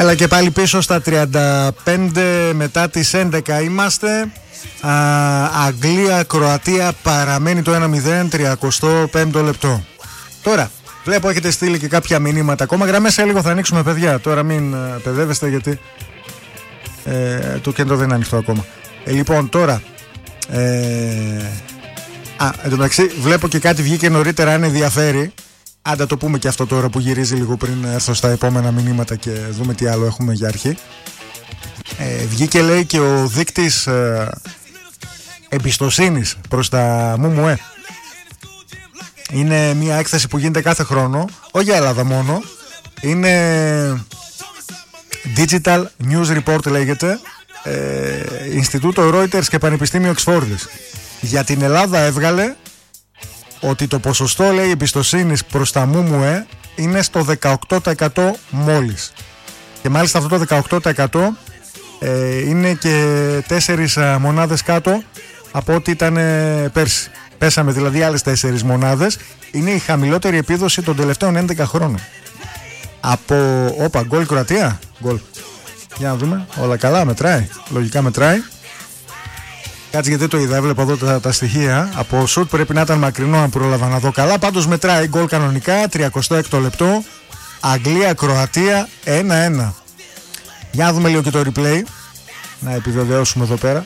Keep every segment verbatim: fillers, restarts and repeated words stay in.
Έλα και πάλι πίσω στα τριάντα πέντε μετά τις έντεκα είμαστε. Α, Αγγλία, Κροατία παραμένει το ένα μηδέν, τριάντα πέντε λεπτό. Τώρα, βλέπω έχετε στείλει και κάποια μηνύματα ακόμα. Γραμμές σε λίγο θα ανοίξουμε, παιδιά. Τώρα μην uh, παιδεύεστε γιατί ε, το κέντρο δεν είναι ανοιχτό ακόμα. Ε, λοιπόν, τώρα ε, Α, εν τω μεταξύ βλέπω και κάτι βγήκε νωρίτερα αν ενδιαφέρει. Άντα το πούμε και αυτό τώρα που γυρίζει λίγο πριν έρθω στα επόμενα μηνύματα και δούμε τι άλλο έχουμε για αρχή. Ε, βγήκε λέει και ο δείκτης ε, εμπιστοσύνης προς τα ΜΜΕ. Είναι μια έκθεση που γίνεται κάθε χρόνο, όχι για Ελλάδα μόνο. Είναι Digital News Report λέγεται, ε, Ινστιτούτο Reuters και Πανεπιστήμιο Οξφόρδης. Για την Ελλάδα έβγαλε ότι το ποσοστό λέει εμπιστοσύνης προς τα ΜΜΕ είναι στο δεκαοκτώ τοις εκατό μόλις. Και μάλιστα αυτό το δεκαοκτώ τοις εκατό ε, είναι και τέσσερις μονάδες κάτω από ό,τι ήταν ε, πέρσι. Πέσαμε δηλαδή άλλες τέσσερις μονάδες. Είναι η χαμηλότερη επίδοση των τελευταίων έντεκα χρόνων. Από... Όπα, γκολ Κροατία. Γκολ. Για να δούμε. Όλα καλά, μετράει. Λογικά μετράει. Κάτσε γιατί το είδα, έβλεπα εδώ τα, τα στοιχεία. Από σουτ πρέπει να ήταν μακρινό αν πρόλαβα να δω καλά. Πάντως μετράει γκολ κανονικά, τριάντα έξι λεπτό. Αγγλία, Κροατία, ένα ένα. Για να δούμε λίγο και το replay. Να επιβεβαιώσουμε εδώ πέρα.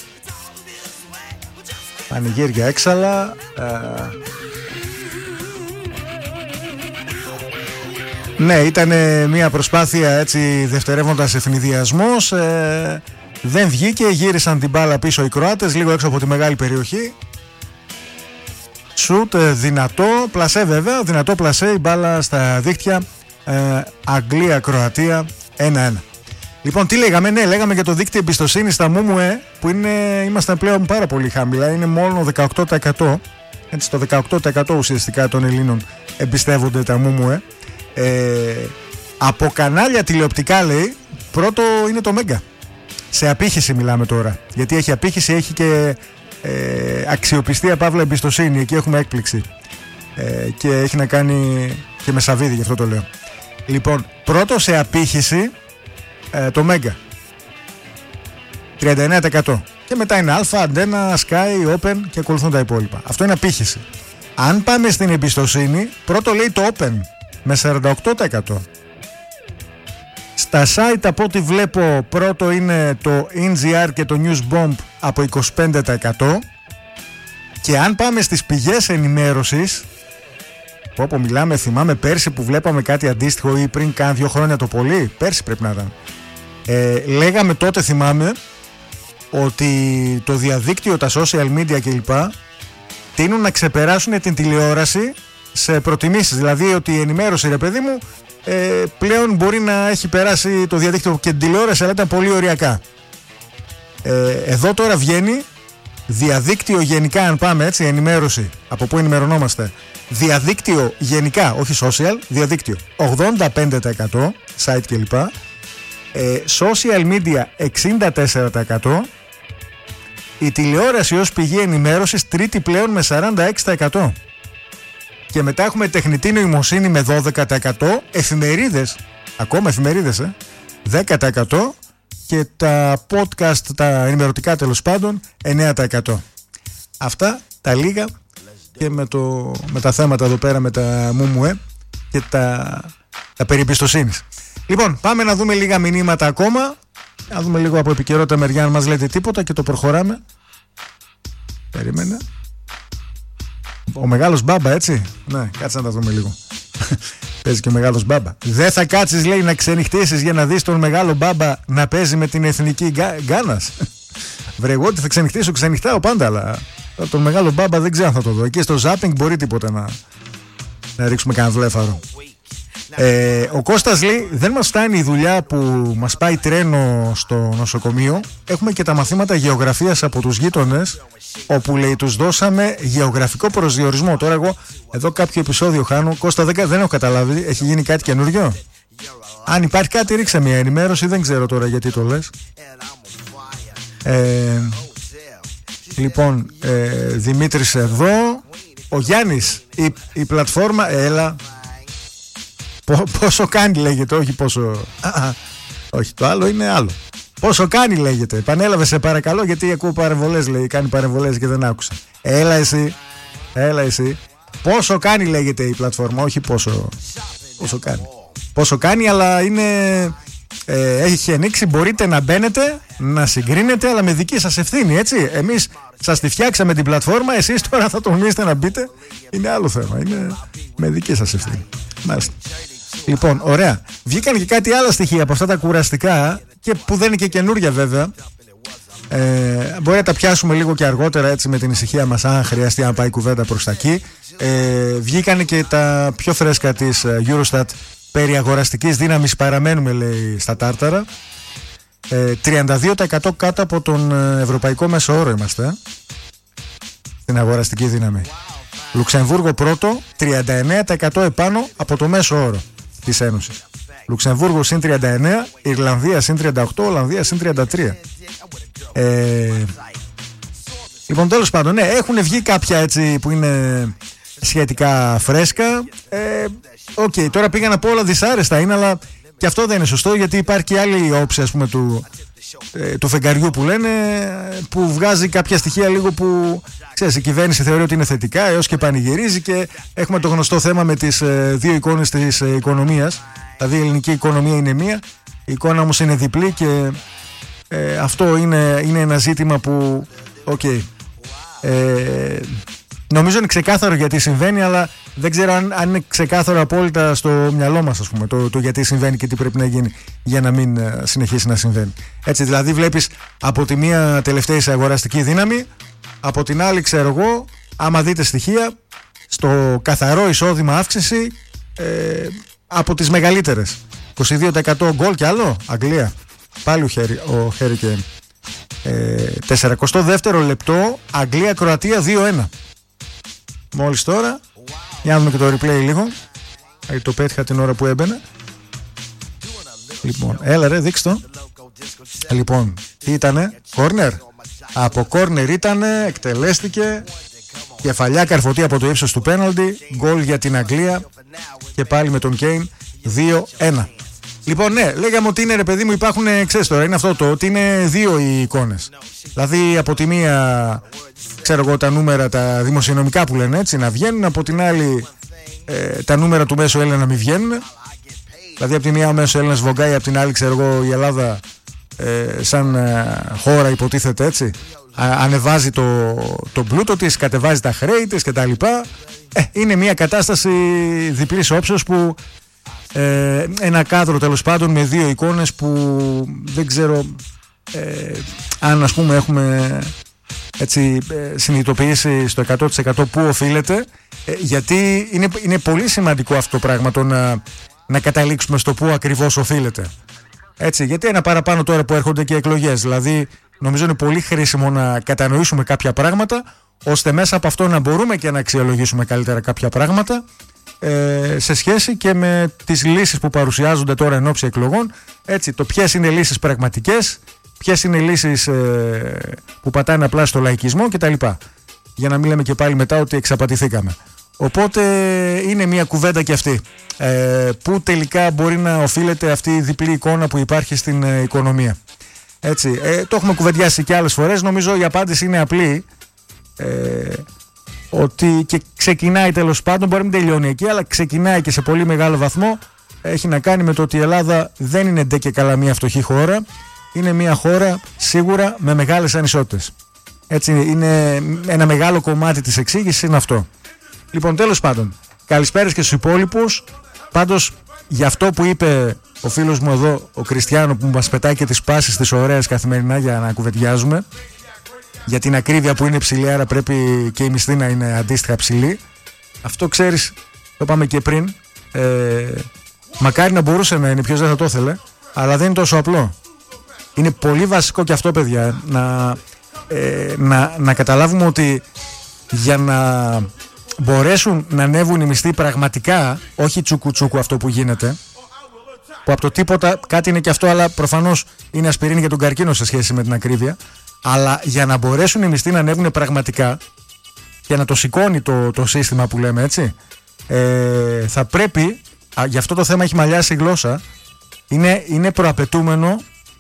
Πανηγύρια έξαλα. Ε... Ναι, ήταν μια προσπάθεια έτσι δευτερεύοντας ευνηδιασμός. Ε... Δεν βγήκε, γύρισαν την μπάλα πίσω οι Κροάτες, λίγο έξω από τη μεγάλη περιοχή. Σουτ δυνατό, πλασέ βέβαια, δυνατό πλασέ, η μπάλα στα δίχτυα. ε, Αγγλία-Κροατία ένα ένα. Λοιπόν, τι λέγαμε, ναι, λέγαμε για το δίκτυο εμπιστοσύνη στα ΜΜΕ, που είναι, είμαστε πλέον πάρα πολύ χαμηλά, είναι μόνο δεκαοκτώ τοις εκατό. Έτσι, το δεκαοκτώ τοις εκατό ουσιαστικά των Ελλήνων εμπιστεύονται τα ΜΜΕ. Ε, από κανάλια τηλεοπτικά λέει, πρώτο είναι το Μέγκα. Σε απήχηση μιλάμε τώρα. Γιατί έχει απήχηση, έχει και ε, αξιοπιστία, παύλα εμπιστοσύνη. Εκεί έχουμε έκπληξη. Ε, και έχει να κάνει και με Σαββίδη, γι' αυτό το λέω. Λοιπόν, πρώτο σε απήχηση ε, το Μέγκα. τριάντα εννέα τοις εκατό. Και μετά είναι Αλφα, Αντένα, Sky, Open και ακολουθούν τα υπόλοιπα. Αυτό είναι απήχηση. Αν πάμε στην εμπιστοσύνη, πρώτο λέει το Open με σαράντα οκτώ τοις εκατό. Στα site από ό,τι βλέπω πρώτο είναι το εν τζι αρ και το Newsbomb από είκοσι πέντε τοις εκατό. Και αν πάμε στις πηγές ενημέρωσης, που όπου μιλάμε, θυμάμαι πέρσι που βλέπαμε κάτι αντίστοιχο ή πριν κάνα δύο χρόνια το πολύ, πέρσι πρέπει να ήταν, ε, λέγαμε τότε, θυμάμαι, ότι το διαδίκτυο, τα social media κλπ τείνουν να ξεπεράσουν την τηλεόραση σε προτιμήσεις. Δηλαδή ότι η ενημέρωση, ρε παιδί μου, Ε, πλέον μπορεί να έχει περάσει το διαδίκτυο και την τηλεόραση, αλλά ήταν πολύ ωριακά. Ε, εδώ τώρα βγαίνει διαδίκτυο γενικά, αν πάμε έτσι, ενημέρωση. Από πού ενημερωνόμαστε? Διαδίκτυο γενικά, όχι social, διαδίκτυο ογδόντα πέντε τοις εκατό, site κλπ. Ε, social media εξήντα τέσσερα τοις εκατό. Η τηλεόραση ως πηγή ενημέρωσης τρίτη πλέον με σαράντα έξι τοις εκατό. Και μετά έχουμε τεχνητή νοημοσύνη με δώδεκα τοις εκατό, εφημερίδες, ακόμα εφημερίδες, ε, δέκα τοις εκατό και τα podcast, τα ενημερωτικά τέλος πάντων, εννέα τοις εκατό. Αυτά τα λίγα και με, το, με τα θέματα εδώ πέρα με τα ΜΜΕ και τα, τα περί εμπιστοσύνης. Λοιπόν, πάμε να δούμε λίγα μηνύματα ακόμα, να δούμε λίγο από επικαιρότητα μεριά αν μας λέτε τίποτα και το προχωράμε. Περίμενε. Ο μεγάλος μπάμπα, έτσι. Ναι, κάτσε να τα δούμε λίγο. Παίζει και ο μεγάλος μπάμπα. Δεν θα κάτσεις, λέει, να ξενυχτήσεις για να δεις τον μεγάλο μπάμπα να παίζει με την εθνική Γκάνας. Βρε, εγώ ότι θα ξενυχτήσω, ξενυχτάω πάντα, αλλά τον μεγάλο μπάμπα δεν ξέρω αν θα το δω. Εκεί στο ζάπινγκ μπορεί τίποτα να, να ρίξουμε κανένα βλέφαρο. Ε, ο Κώστας λέει, δεν μας φτάνει η δουλειά που μας πάει τρένο στο νοσοκομείο. Έχουμε και τα μαθήματα γεωγραφίας από τους γείτονες, όπου λέει τους δώσαμε γεωγραφικό προσδιορισμό. Τώρα εγώ εδώ κάποιο επεισόδιο χάνω. Κώστα, δεν, δεν έχω καταλάβει, έχει γίνει κάτι καινούριο? Αν υπάρχει κάτι, ρίξε μια ενημέρωση, δεν ξέρω τώρα γιατί το λες. ε, Λοιπόν, ε, Δημήτρης εδώ. Ο Γιάννης, η, η πλατφόρμα, έλα. Πόσο κάνει λέγεται, όχι πόσο. Όχι, το άλλο είναι άλλο. Πόσο κάνει λέγεται. Επανέλαβε σε παρακαλώ, γιατί ακούω παρεμβολές, λέει. Κάνει παρεμβολές και δεν άκουσα. Έλα εσύ. Έλα εσύ. Πόσο κάνει λέγεται η πλατφόρμα, όχι πόσο, πόσο κάνει. Πόσο κάνει, αλλά είναι, ε, έχει ανοίξει, μπορείτε να μπαίνετε, να συγκρίνετε, αλλά με δική σας ευθύνη, έτσι. Εμείς σας τη φτιάξαμε την πλατφόρμα, εσείς τώρα θα τολμήσετε να μπείτε. Είναι άλλο θέμα, είναι με δική σας ευθύνη. Μάλιστα. Λοιπόν, ωραία. Βγήκαν και κάτι άλλα στοιχεία από αυτά τα κουραστικά, και που δεν είναι και καινούρια βέβαια. Ε, μπορεί να τα πιάσουμε λίγο και αργότερα, έτσι, με την ησυχία μας, αν χρειαστεί να πάει κουβέντα προς τα εκεί. Ε, βγήκανε και τα πιο φρέσκα της Eurostat περί αγοραστικής δύναμης. Παραμένουμε, λέει, στα τάρταρα. ε, τριάντα δύο τοις εκατό κάτω από τον ευρωπαϊκό μέσο όρο είμαστε στην αγοραστική δύναμη. Λουξεμβούργο πρώτο, τριάντα εννέα τοις εκατό επάνω από το μέσο όρο της Ένωσης. Λουξεμβούργο συν τριάντα εννέα, Ιρλανδία συν τριάντα οκτώ, Ολλανδία συν τριάντα τρία. Ε, λοιπόν, τέλος πάντων, ναι, έχουν βγει κάποια, έτσι, που είναι σχετικά φρέσκα. ε, Οκ, okay, τώρα πήγα να πω όλα δυσάρεστα είναι, αλλά και αυτό δεν είναι σωστό, γιατί υπάρχει και άλλη όψη, ας πούμε, του, ε, του φεγγαριού που λένε, που βγάζει κάποια στοιχεία λίγο που, ξέρεις, η κυβέρνηση θεωρεί ότι είναι θετικά, έως και πανηγυρίζει, και έχουμε το γνωστό θέμα με τις ε, δύο εικόνες της ε, οικονομίας. Δηλαδή η ελληνική οικονομία είναι μία, η εικόνα όμως είναι διπλή, και ε, αυτό είναι, είναι ένα ζήτημα που, οκ, okay, ε, νομίζω είναι ξεκάθαρο γιατί συμβαίνει, αλλά δεν ξέρω αν, αν είναι ξεκάθαρο απόλυτα στο μυαλό μας, ας πούμε, το, το γιατί συμβαίνει και τι πρέπει να γίνει για να μην uh, συνεχίσει να συμβαίνει. Έτσι, δηλαδή βλέπεις από τη μία τελευταία σε αγοραστική δύναμη, από την άλλη, ξέρω εγώ, άμα δείτε στοιχεία, στο καθαρό εισόδημα αύξηση ε, από τις μεγαλύτερες. είκοσι δύο τοις εκατό γκολ κι άλλο, Αγγλία. Πάλι ο Χέρι, ο Χέρι Κέιν. Ε, σαράντα δεύτερο λεπτό, Αγγλία-Κροατία δύο ένα. Μόλις τώρα. Για να δούμε και το replay λίγο. Ε, το πέτυχα την ώρα που έμπαινε. Λοιπόν, έλα ρε, δείξ' το. Λοιπόν, τι ήτανε, κόρνερ. Από κόρνερ ήτανε, εκτελέστηκε. Κεφαλιά καρφωτή από το ύψος του πέναλτι. Γκολ για την Αγγλία. Και πάλι με τον Κέιν δύο ένα. Λοιπόν, ναι, λέγαμε ότι είναι, ρε παιδί μου, υπάρχουν, ξέρεις τώρα, είναι αυτό το ότι είναι δύο οι εικόνες. Δηλαδή από τη μία, ξέρω εγώ, τα νούμερα, τα δημοσιονομικά που λένε, έτσι, να βγαίνουν, από την άλλη ε, τα νούμερα του μέσου Έλληνα να μην βγαίνουν. Δηλαδή από τη μία ο μέσος Έλληνας βογκάει, από την άλλη, ξέρω εγώ, η Ελλάδα ε, σαν ε, χώρα υποτίθεται, έτσι, α, ανεβάζει το, το πλούτο της, κατεβάζει τα χρέη της κτλ. Ε, είναι μια κατάσταση διπλής όψεως που ε, ένα κάδρο, τέλος πάντων, με δύο εικόνες που δεν ξέρω ε, αν, ας πούμε, έχουμε, έτσι, ε, συνειδητοποιήσει στο εκατό τοις εκατό που οφείλεται, ε, γιατί είναι, είναι πολύ σημαντικό αυτό το πράγμα, το να, να καταλήξουμε στο που ακριβώς οφείλεται. Έτσι, γιατί ένα παραπάνω τώρα που έρχονται και εκλογές, δηλαδή νομίζω είναι πολύ χρήσιμο να κατανοήσουμε κάποια πράγματα, ώστε μέσα από αυτό να μπορούμε και να αξιολογήσουμε καλύτερα κάποια πράγματα, ε, σε σχέση και με τις λύσεις που παρουσιάζονται τώρα εν ώψη εκλογών. Έτσι, το ποιες είναι λύσεις πραγματικές, ποιες είναι λύσεις ε, που πατάνε απλά στο λαϊκισμό κτλ. Για να μην λέμε και πάλι μετά ότι εξαπατηθήκαμε. Οπότε είναι μια κουβέντα και αυτή, ε, που τελικά μπορεί να οφείλεται αυτή η διπλή εικόνα που υπάρχει στην ε, οικονομία. Έτσι, ε, το έχουμε κουβεντιάσει και άλλες φορές. Νομίζω η απάντηση είναι απλή, ε, ότι και ξεκινάει, τέλος πάντων, μπορεί να μην τελειώνει εκεί, αλλά ξεκινάει και σε πολύ μεγάλο βαθμό. Έχει να κάνει με το ότι η Ελλάδα δεν είναι ντε και καλά μια φτωχή χώρα. Είναι μια χώρα σίγουρα με μεγάλες ανισότητες. Έτσι, είναι ένα μεγάλο κομμάτι της εξήγησης είναι αυτό. Λοιπόν, τέλος πάντων, καλησπέρας και στους υπόλοιπους. Πάντως, για αυτό που είπε ο φίλος μου εδώ, ο Κριστιάνο, που μας πετάει και τις πάσεις τις ωραίες καθημερινά για να κουβεντιάζουμε, για την ακρίβεια που είναι ψηλή, άρα πρέπει και η μισθή να είναι αντίστοιχα ψηλή. Αυτό, ξέρεις, το είπαμε και πριν, ε, μακάρι να μπορούσε να είναι, ποιος δεν θα το ήθελε, αλλά δεν είναι τόσο απλό. Είναι πολύ βασικό και αυτό, παιδιά, να, ε, να, να καταλάβουμε ότι για να μπορέσουν να ανέβουν οι μισθοί πραγματικά, όχι τσουκου-τσουκου αυτό που γίνεται, που από το τίποτα κάτι είναι και αυτό, αλλά προφανώς είναι ασπιρίνη για τον καρκίνο σε σχέση με την ακρίβεια, αλλά για να μπορέσουν οι μισθοί να ανέβουν πραγματικά και να το σηκώνει το, το σύστημα που λέμε, έτσι, ε, θα πρέπει, α, γι' αυτό το θέμα έχει μαλλιάσει η γλώσσα, Είναι, είναι προαπαιτούμενο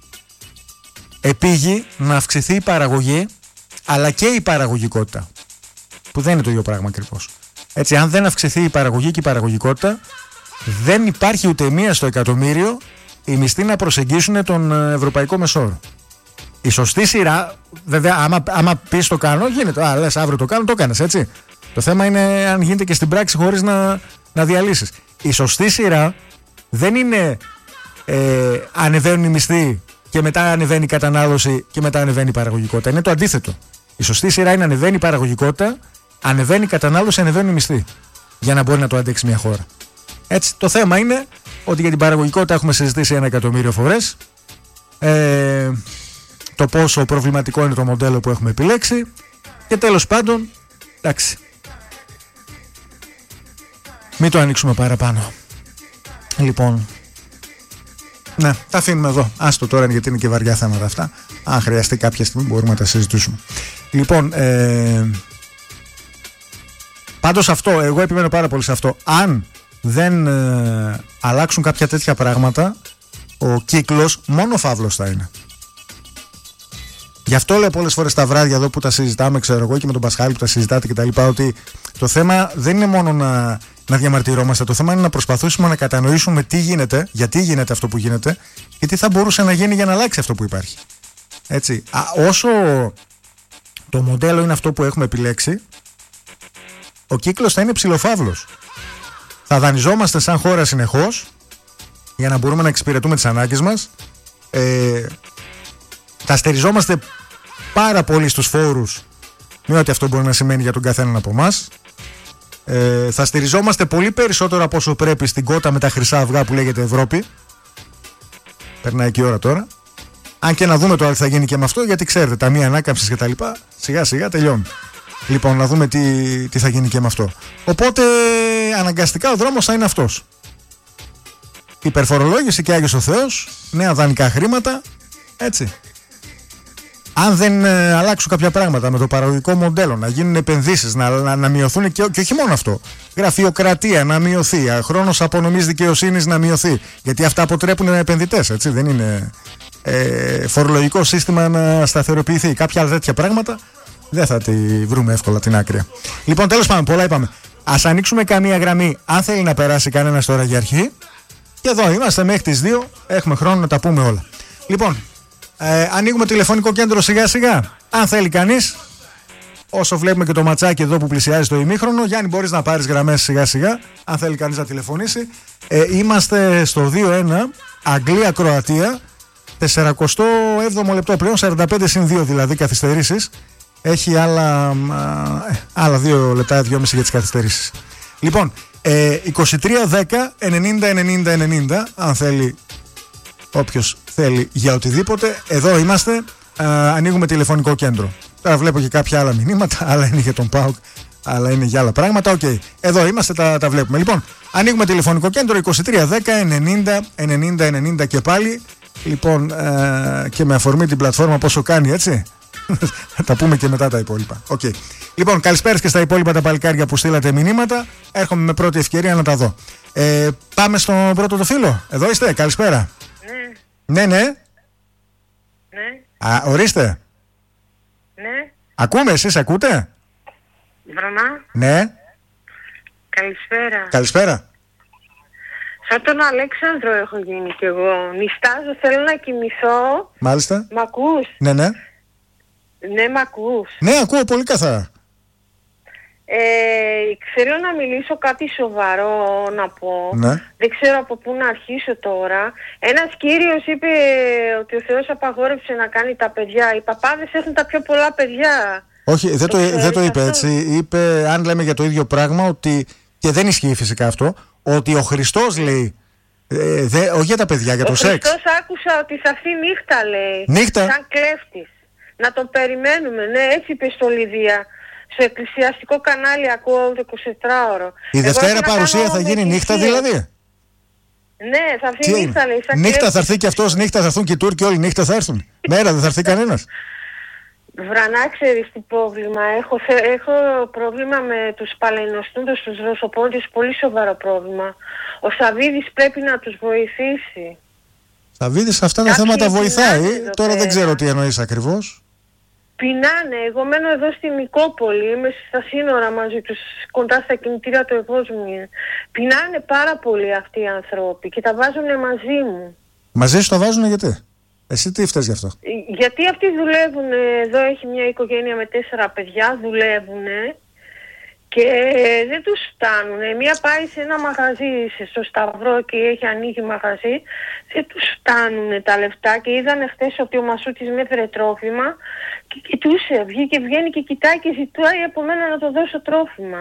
επίγει να αυξηθεί η παραγωγή, αλλά και η παραγωγικότητα, που δεν είναι το ίδιο πράγμα ακριβώς. Έτσι, αν δεν αυξηθεί η παραγωγή και η παραγωγικότητα, δεν υπάρχει ούτε μία στο εκατομμύριο οι μισθοί να προσεγγίσουν τον ευρωπαϊκό μεσόωρο. Η σωστή σειρά, βέβαια, άμα, άμα πεις το κάνω, γίνεται. Α, λες αύριο το κάνω, το έκανες, έτσι. Το θέμα είναι αν γίνεται και στην πράξη χωρίς να, να διαλύσεις. Η σωστή σειρά δεν είναι ε, ανεβαίνουν οι μισθοί και μετά ανεβαίνει η κατανάλωση και μετά ανεβαίνει η παραγωγικότητα. Είναι το αντίθετο. Η σωστή σειρά είναι ανεβαίνει η παραγωγικότητα, ανεβαίνει η κατανάλωση, ανεβαίνουν οι μισθοί. Για να μπορεί να το αντέξει μια χώρα. Έτσι, το θέμα είναι ότι για την παραγωγικότητα έχουμε συζητήσει ένα εκατομμύριο φορές. Ε, το πόσο προβληματικό είναι το μοντέλο που έχουμε επιλέξει. Και τέλος πάντων, εντάξει, μην το ανοίξουμε παραπάνω. Λοιπόν, ναι, τα αφήνουμε εδώ. Άστο τώρα, γιατί είναι και βαριά θέματα αυτά. Αν χρειαστεί κάποια στιγμή μπορούμε να τα συζητήσουμε. Λοιπόν, ε, πάντως αυτό, εγώ επιμένω πάρα πολύ σε αυτό. Αν δεν ε, αλλάξουν κάποια τέτοια πράγματα, ο κύκλος μόνο φαύλος θα είναι. Γι' αυτό λέω πολλές φορές τα βράδια εδώ που τα συζητάμε, ξέρω εγώ, και με τον Πασχάλη που τα συζητάτε κτλ., ότι το θέμα δεν είναι μόνο να, να διαμαρτυρόμαστε. Το θέμα είναι να προσπαθήσουμε να κατανοήσουμε τι γίνεται, γιατί γίνεται αυτό που γίνεται και τι θα μπορούσε να γίνει για να αλλάξει αυτό που υπάρχει. Έτσι. Α, όσο το μοντέλο είναι αυτό που έχουμε επιλέξει, ο κύκλος θα είναι ψιλοφαύλος. Θα δανειζόμαστε σαν χώρα συνεχώς για να μπορούμε να εξυπηρετούμε τις ανάγκες μας. Ε, θα στεριζόμαστε πάρα πολύ στους φόρους, με ό,τι αυτό μπορεί να σημαίνει για τον καθέναν από εμάς. Ε, θα στηριζόμαστε πολύ περισσότερο από όσο πρέπει στην κότα με τα χρυσά αυγά που λέγεται Ευρώπη. Περνάει και η ώρα τώρα. Αν και να δούμε τώρα τι θα γίνει και με αυτό, γιατί ξέρετε, ταμεία ανάκαμψης και τα λοιπά σιγά σιγά τελειώνουν. Λοιπόν, να δούμε τι, τι θα γίνει και με αυτό. Οπότε αναγκαστικά ο δρόμος θα είναι αυτός. Υπερφορολόγηση και Άγιος ο Θεός, νέα δανεικά χρήματα, έτσι. Αν δεν ε, αλλάξουν κάποια πράγματα με το παραγωγικό μοντέλο, να γίνουν επενδύσεις, να, να, να μειωθούν και, και όχι μόνο αυτό. Γραφειοκρατία να μειωθεί, χρόνος απονομής δικαιοσύνης να μειωθεί. Γιατί αυτά αποτρέπουν επενδυτές, έτσι. Δεν είναι ε, φορολογικό σύστημα να σταθεροποιηθεί. Κάποια άλλα τέτοια πράγματα δεν θα τη βρούμε εύκολα την άκρη. Λοιπόν, τέλος πάντων, πολλά είπαμε. Ας ανοίξουμε καμία γραμμή, αν θέλει να περάσει κανένας τώρα για αρχή. Και εδώ είμαστε μέχρι τις δύο, έχουμε χρόνο να τα πούμε όλα. Λοιπόν, ε, ανοίγουμε τηλεφωνικό κέντρο σιγά σιγά. Αν θέλει κανείς, όσο βλέπουμε και το ματσάκι εδώ που πλησιάζει το ημίχρονο, Γιάννη, μπορείς να πάρεις γραμμές σιγά σιγά, αν θέλει κανείς να τηλεφωνήσει. Ε, είμαστε στο δύο ένα, Αγγλία-Κροατία, σαράντα έβδομο λεπτό πλέον, σαράντα πέντε συν δύο δηλαδή καθυστερήσεις. Έχει άλλα, ε, άλλα δύο λεπτά, δυόμιση για τις καθυστερήσεις. Λοιπόν, ε, είκοσι τρία δέκα ενενήντα ενενήντα ενενήντα, αν θέλει όποιος θέλει για οτιδήποτε, εδώ είμαστε, ε, ανοίγουμε τηλεφωνικό κέντρο. Τώρα βλέπω και κάποια άλλα μηνύματα, άλλα είναι για τον ΠΑΟΚ, άλλα είναι για άλλα πράγματα. Οκ, okay. Εδώ είμαστε, τα, τα βλέπουμε. Λοιπόν, ανοίγουμε τηλεφωνικό κέντρο είκοσι τρία δέκα ενενήντα ενενήντα ενενήντα και πάλι. Λοιπόν, ε, και με αφορμή την πλατφόρμα πόσο κάνει, έτσι. Θα τα πούμε και μετά τα υπόλοιπα. Okay. Λοιπόν, καλησπέρα και στα υπόλοιπα τα παλικάρια που στείλατε μηνύματα. Έρχομαι με πρώτη ευκαιρία να τα δω. Ε, πάμε στον πρώτο το φίλο. Εδώ είστε, καλησπέρα. Ναι. Ναι, ναι. Ναι. Α, ορίστε. Ναι. Ακούμε, εσείς ακούτε? Βρανά. Ναι. Καλησπέρα. Καλησπέρα. Σαν τον Αλέξανδρο έχω γίνει κι εγώ. Νιστάζω, θέλω να κοιμηθώ. Μάλιστα. Μ' ακούς? Ναι, ναι. Ναι, μ' ακούς? Ναι, ακούω πολύ καθαρά. Ε, θέλω να μιλήσω κάτι σοβαρό να πω. Ναι. Δεν ξέρω από πού να αρχίσω τώρα. Ένας κύριος είπε ότι ο Θεός απαγόρευσε να κάνει τα παιδιά. Οι παπάδες έχουν τα πιο πολλά παιδιά. Όχι, δεν το, το, δεν το είπε αυτό? έτσι. Είπε, αν λέμε για το ίδιο πράγμα, ότι, και δεν ισχύει φυσικά αυτό, ότι ο Χριστός λέει, ε, δε, όχι για τα παιδιά, για το ο σεξ. Ο Χριστός άκουσα ότι θα έρθει νύχτα, λέει. Νύχτα. Σαν κλέφτης. Να τον περιμένουμε. Ναι, έτσι είπε στο Λιδία. Στο εκκλησιαστικό κανάλι ακούω το εικοσιτετράωρο. Η Δευτέρα παρουσία θα γίνει νύχτα δηλαδή? Ναι, θα έρθει νύχτα, λέει. Νύχτα θα έρθει και αυτός, νύχτα θα έρθουν και οι Τούρκοι, όλοι νύχτα θα έρθουν. Μέρα δεν θα έρθει κανένας. Βρανά, ξέρεις τι πρόβλημα έχω. Έχω πρόβλημα με τους παλαινοστούντες, τους ρωσοπόντες, πολύ σοβαρό πρόβλημα. Ο Σαββίδης πρέπει να τους βοηθήσει. Σταβίδη σε αυτά τα Κάποιοι θέματα βοηθάει. πεινάνε Τώρα εδώ δεν ξέρω πέρα. τι εννοείς ακριβώς. Πεινάνε. Εγώ μένω εδώ στη Νικόπολη, είμαι στα σύνορα μαζί τους, κοντά στα κινητήρια του εγγός μου. είναι. Πεινάνε πάρα πολύ αυτοί οι άνθρωποι και τα βάζουν μαζί μου. Μαζί σου τα βάζουνε γιατί? Εσύ τι φταίς γι' αυτό? Ε, Γιατί αυτοί δουλεύουν, εδώ έχει μια οικογένεια με τέσσερα παιδιά, δουλεύουν και δεν τους φτάνουν. Μία πάει σε ένα μαγαζί σε- στο Σταυρό και έχει ανοίγει μαγαζί, δεν τους φτάνουν τα λεφτά και είδανε χθες ότι ο Μασούτης με έφερε τρόφιμα και κοιτούσε, βγήκε, βγαίνει και κοιτάει και ζητάει από μένα να το δώσω τρόφιμα.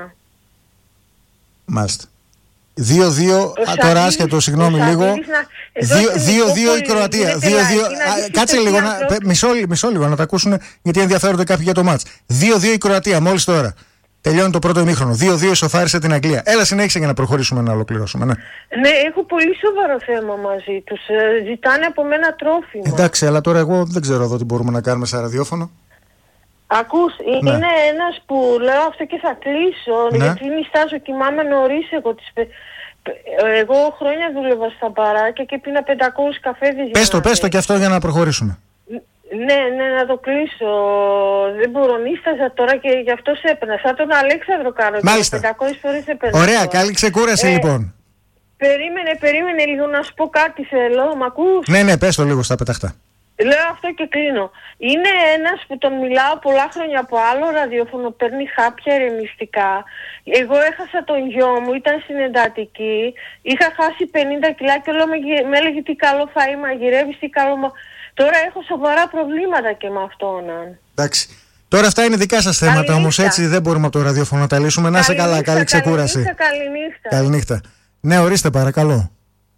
Μάλιστα. δύο-δύο, Ο τώρα Σαββίδης- άσχετο, συγγνώμη ο λίγο. Σαββίδης να- εδώ στην δύο-δύο η Νικόπολη Κροατία. γίνεται δύο-δύο. λαϊκή, να Α, δεις Κάτσε τι λίγο, τέτοιοι να, άνθρωποι. μισό, μισό λίγο να τα ακούσουν, γιατί ενδιαφέρονται κάποιοι για το μάτς. δύο-δύο η Κροατία, μόλις τώρα. Τελειώνει το πρώτο ημίχρονο. δύο-δύο ισοφάρισε την Αγγλία. Έλα, συνέχισε για να προχωρήσουμε να ολοκληρώσουμε. Ναι. Ναι, έχω πολύ σοβαρό θέμα μαζί τους. Ε, ζητάνε από μένα τρόφιμα. Εντάξει, αλλά τώρα εγώ δεν ξέρω εδώ τι μπορούμε να κάνουμε σε ραδιόφωνο. Ακούς, ε, Ναι. είναι ένας που λέω αυτό και θα κλείσω, Ναι. γιατί νιστάζω, κοιμάμαι νωρίς εγώ. Τις... πε- πε- Εγώ χρόνια δούλευα στα μπαράκια και πίνα πεντακόσιους καφέδες. Πες για το, να πες το δει. και αυτό για να προχωρήσουμε. Ναι, ναι, να το κλείσω. Δεν μπορώ, νίσταζα τώρα και γι' αυτό σε έπαιρνα. Σαν τον Αλέξανδρο κάνω. Μάλιστα. πεντακόσιες φορές έπαιρνα. Ωραία, τώρα. καλή ξεκούραση Ε, λοιπόν. Περίμενε, περίμενε λίγο να σου πω κάτι θέλω, μ' ακούς? Ναι, ναι, πες το λίγο στα πεταχτά. Λέω αυτό και κλείνω. Είναι ένας που τον μιλάω πολλά χρόνια από άλλο ραδιόφωνο, παίρνει χάπια ηρεμιστικά. Εγώ έχασα τον γιο μου, ήταν συνεντατική. Είχα χάσει πενήντα κιλά και όλο με, γε- με έλεγε τι καλό φαΐ μαγειρεύεις, τι καλό... μα- Τώρα έχω σοβαρά προβλήματα και με αυτόν. Εντάξει. Τώρα αυτά είναι δικά σας θέματα, Καληνύχτα. όμως έτσι δεν μπορούμε από το ραδιόφωνο να τα λύσουμε. Να είσαι καλά, Καληνύχτα, καλή ξεκούραση. Καληνύχτα, καληνύχτα. Καληνύχτα. Ναι, ορίστε παρακαλώ.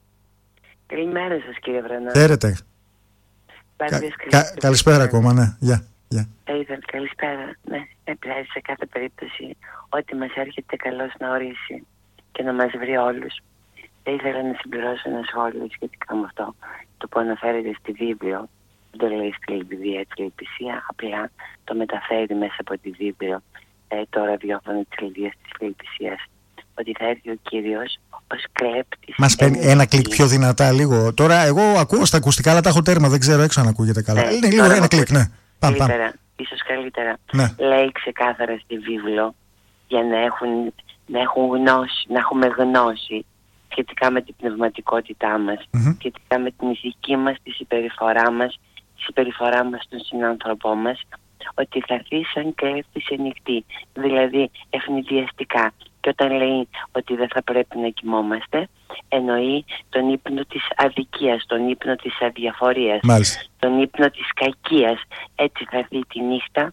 Καλημέρα σας κύριε Βρανά. Χαίρετε. Πάτε Κα- καλή- κα- καλησπέρα ακόμα, ναι. Γεια. Γεια. Θα ήθελα καλησπέρα. Ναι, επλάζει σε κάθε περίπτωση ό,τι μας έρχεται καλώς να ορίσει και να μας βρει όλους. Θα ήθελα να συμπληρώσω ένα σχόλιο σχετικά με αυτό, το που αναφέρεται στη βίβλιο. Δεν το λέει στη Λιμπηδία της Λιπησία, απλά το μεταφέρει μέσα από τη βίβλιο ε, το ραδιόφωνο της Λιβύας της Λιπησίας. Ότι θα έρθει ο Κύριος ως κλέπτης. Μας παίρνει ένα κλικ πιο δυνατά λίγο. Τώρα εγώ ακούω στα ακουστικά, αλλά τα έχω τέρμα, δεν ξέρω έξω αν ακούγεται καλά. Ναι, Είναι λίγο τώρα ένα με κλικ, ακούτε. ναι. Πάμε, πάμε. Καλύτερα, ίσως καλύτερα. Ναι. Λέει ξεκάθαρα στη βίβλο για να έχουν, να έχουν γνώση, να έχουμε γνώση σχετικά με την πνευματικότητά μας, Μμμ. σχετικά με την ηθική μας, τη συμπεριφορά μας, τη συμπεριφορά μας στον συνάνθρωπό μας, ότι θα έρθει σαν κλέφτης σε νυχτή, δηλαδή ευνηδιαστικά. Και όταν λέει ότι δεν θα πρέπει να κοιμόμαστε, εννοεί τον ύπνο της αδικίας, τον ύπνο της αδιαφορίας, Μάλιστα. τον ύπνο της κακίας. Έτσι θα έρθει τη νύχτα,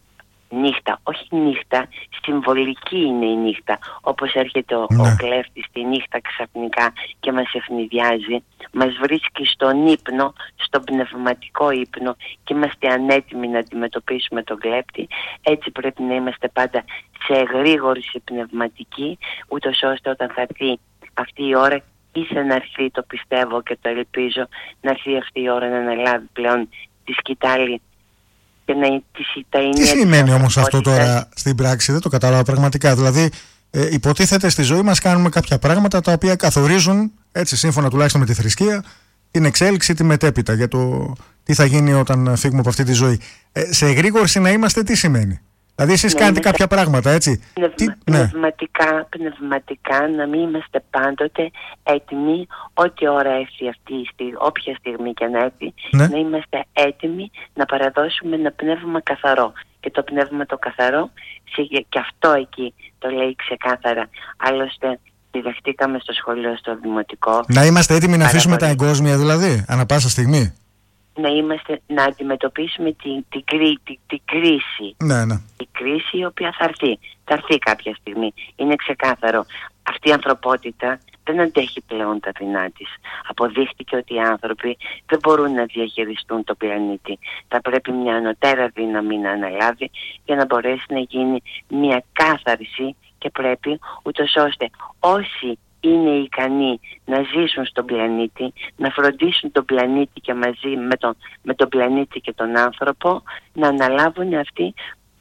νύχτα, όχι νύχτα, συμβολική είναι η νύχτα. Όπως έρχεται ο, Ναι. ο κλέφτης τη νύχτα ξαφνικά και μας ευνηδιάζει, μας βρίσκει στον ύπνο, στον πνευματικό ύπνο και είμαστε ανέτοιμοι να αντιμετωπίσουμε τον κλέπτη. Έτσι πρέπει να είμαστε πάντα σε εγρήγορση πνευματική, ούτως ώστε όταν θα έρθει αυτή η ώρα, ίσα να έρθει, το πιστεύω και το ελπίζω, να έρθει αυτή η ώρα να αναλάβει πλέον τη σκητάλη και να τη τα Τι σημαίνει όμως αυτό τώρα στην πράξη, δεν το κατάλαβα πραγματικά. Δηλαδή, ε, υποτίθεται στη ζωή μας κάνουμε κάποια πράγματα τα οποία καθορίζουν, έτσι σύμφωνα τουλάχιστον με τη θρησκεία, την εξέλιξη, τη μετέπειτα για το τι θα γίνει όταν φύγουμε από αυτή τη ζωή. Ε, σε εγρήγορση να είμαστε, τι σημαίνει? Δηλαδή, εσείς Ναι, κάνετε είναι κάποια πράγματα, έτσι. Πνευμα, Τι, ναι. πνευματικά, πνευματικά να μην είμαστε πάντοτε έτοιμοι ό,τι ώρα έρθει αυτή η στιγμή, όποια στιγμή και να έρθει, Ναι. να είμαστε έτοιμοι να παραδώσουμε ένα πνεύμα καθαρό. Και το πνεύμα το καθαρό, σε- και αυτό εκεί το λέει ξεκάθαρα. Άλλωστε, διδαχτήκαμε στο σχολείο στο δημοτικό. Να είμαστε έτοιμοι να αφήσουμε τα Πάρα πολύ. εγκόσμια, δηλαδή, ανά πάσα στιγμή. Να, είμαστε, να αντιμετωπίσουμε την την κρί- την- την κρίση. Ναι, ναι. Η κρίση η οποία θα έρθει. Θα έρθει κάποια στιγμή. Είναι ξεκάθαρο. Αυτή η ανθρωπότητα δεν αντέχει πλέον τα δεινά της. Αποδείχτηκε ότι οι άνθρωποι δεν μπορούν να διαχειριστούν το πλανήτη. Θα πρέπει μια ανωτέρα δύναμη να αναλάβει για να μπορέσει να γίνει μια κάθαρση και πρέπει ούτως ώστε όσοι είναι ικανοί να ζήσουν στον πλανήτη, να φροντίσουν τον πλανήτη και μαζί με τον, με τον πλανήτη και τον άνθρωπο, να αναλάβουν αυτή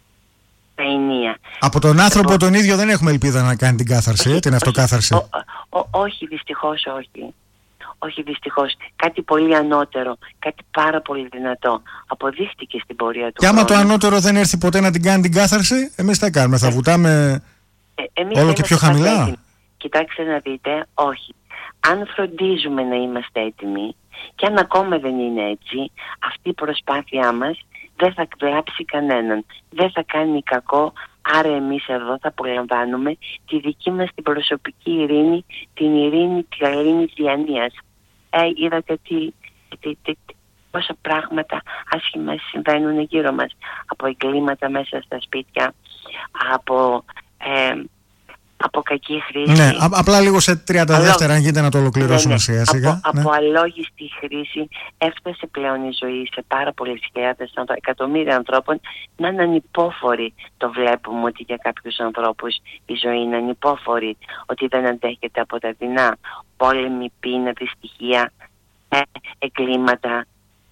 τα ενία. Από τον άνθρωπο Εγώ- τον ίδιο δεν έχουμε ελπίδα να κάνει την κάθαρση, ε, την αυτοκάθαρση. Ο, ο, ο, όχι, δυστυχώς όχι. όχι δυστυχώς, κάτι πολύ ανώτερο, κάτι πάρα πολύ δυνατό. Αποδείχτηκε στην πορεία του Και άμα χρόνου. το ανώτερο δεν έρθει ποτέ να την κάνει την κάθαρση, εμείς τι κάνουμε, θα Ε, βουτάμε ε, όλο και πιο χαμηλά? έτοιμοι. Κοιτάξτε να δείτε, όχι. Αν φροντίζουμε να είμαστε έτοιμοι και αν ακόμα δεν είναι έτσι, αυτή η προσπάθειά μας δεν θα βλάψει κανέναν, δεν θα κάνει κακό. Άρα εμείς εδώ θα απολαμβάνουμε τη δική μας την προσωπική ειρήνη, την ειρήνη, την ειρήνη διανοίας. Ε, είδατε τι, τι, τι, τι, πόσα πράγματα άσχημα συμβαίνουν γύρω μας, από εγκλήματα μέσα στα σπίτια, από... Ε, από κακή χρήση. Ναι, α, απλά λίγο σε τριάντα Αλό... δεύτερα, αν γίνεται να το ολοκληρώσουμε ναι, ναι. σιγά σιγά. Από, ναι. από αλόγιστη χρήση έφτασε πλέον η ζωή σε πάρα πολλές χιλιάδες, εκατομμύρια ανθρώπων να είναι ανυπόφοροι. Το βλέπουμε ότι για κάποιους ανθρώπους η ζωή είναι ανυπόφορη, ότι δεν αντέχεται από τα δεινά. Πόλεμη, πείνα, δυστυχία, ε, εγκλήματα.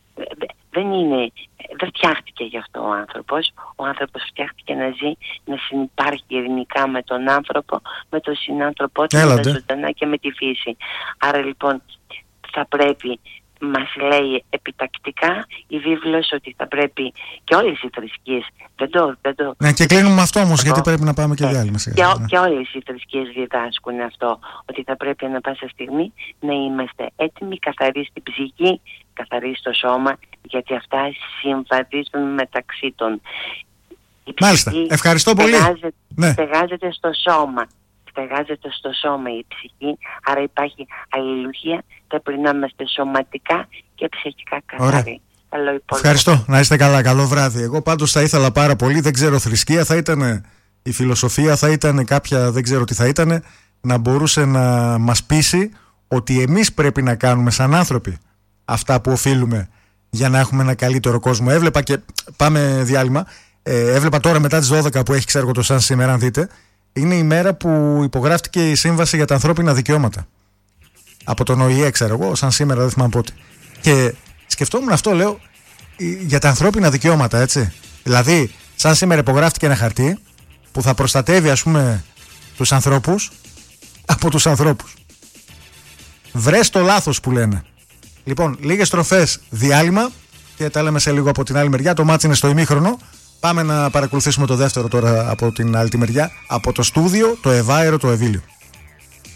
Δεν είναι, δεν φτιάχτηκε γι' αυτό ο άνθρωπος. Ο άνθρωπος φτιάχτηκε να ζει, να συνυπάρχει ειρηνικά με τον άνθρωπο, με τον συνάνθρωπό του, με τα ζωντανά και με τη φύση. Άρα λοιπόν θα πρέπει, μας λέει επιτακτικά η βίβλος, ότι θα πρέπει και όλες οι θρησκείες, δεν το... Δεν το ναι, και κλείνουμε αυτό όμως, εγώ, γιατί πρέπει να πάμε και ε, διάλειμμα. Και, ναι. και όλες οι θρησκείες διδάσκουν αυτό, ότι θα πρέπει ανά πάσα στιγμή να είμαστε έτοιμοι, καθαροί στην ψυχή, καθαροί στο σώμα, γιατί αυτά συμβαδίζουν μεταξύ των. Μάλιστα, ευχαριστώ πολύ. Στεγάζεται, ναι. στεγάζεται στο σώμα. Στεγάζεται στο σώμα η ψυχή, άρα υπάρχει αλληλουχία, θα πρέπει να είμαστε σωματικά και ψυχικά καθαροί. Ευχαριστώ, να είστε καλά, καλό βράδυ. Εγώ πάντως θα ήθελα πάρα πολύ, δεν ξέρω θρησκεία, θα ήταν η φιλοσοφία, θα ήταν κάποια, δεν ξέρω τι θα ήταν, να μπορούσε να μας πείσει ότι εμείς πρέπει να κάνουμε σαν άνθρωποι αυτά που οφείλουμε για να έχουμε ένα καλύτερο κόσμο. Έβλεπα και πάμε διάλειμμα, ε, έβλεπα τώρα μετά τις δώδεκα που έχει, ξέρω το σαν σήμερα, αν δείτε, είναι η μέρα που υπογράφτηκε η Σύμβαση για τα Ανθρώπινα Δικαιώματα από τον Ο Η Ε, ξέρω εγώ, σαν σήμερα, δεν θυμάμαι πότε. Και σκεφτόμουν αυτό, λέω, για τα ανθρώπινα δικαιώματα, έτσι. Δηλαδή, σαν σήμερα υπογράφτηκε ένα χαρτί που θα προστατεύει, ας πούμε, τους ανθρώπους από τους ανθρώπους. Βρες το λάθος που λένε. Λοιπόν, λίγες στροφές, διάλειμμα και τα λέμε σε λίγο από την άλλη μεριά. Το μάτς είναι στο ημίχρονο. Πάμε να παρακολουθήσουμε το δεύτερο τώρα από την άλλη τη μεριά, από το στούδιο, το Ευάερο, το Εβίλιο.